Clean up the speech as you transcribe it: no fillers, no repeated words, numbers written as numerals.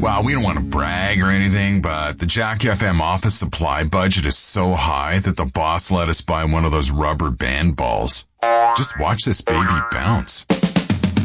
Well, we don't want to brag or anything, but the Jack FM office supply budget is so high that the boss let us buy one of those rubber band balls. Just watch this baby bounce.